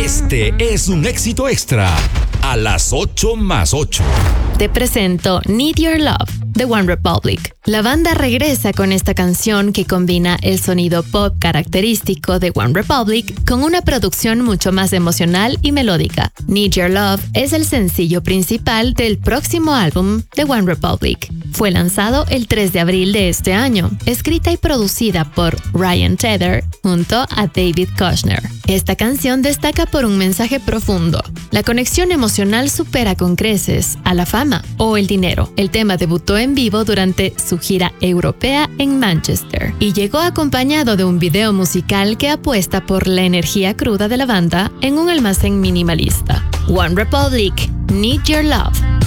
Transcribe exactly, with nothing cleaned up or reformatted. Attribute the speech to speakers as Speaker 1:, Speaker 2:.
Speaker 1: Este es un éxito extra a las ocho más ocho.
Speaker 2: Te presento Need Your Love de One Republic. La banda regresa con esta canción que combina el sonido pop característico de One Republic con una producción mucho más emocional y melódica. Need Your Love es el sencillo principal del próximo álbum de One Republic. Fue lanzado el tres de abril de este año, escrita y producida por Ryan Tedder junto a David Kushner. Esta canción destaca por un mensaje profundo. La conexión emocional supera con creces a la fama o el dinero. El tema debutó en vivo durante su gira europea en Manchester y llegó acompañado de un video musical que apuesta por la energía cruda de la banda en un almacén minimalista. One Republic, Need Your Love.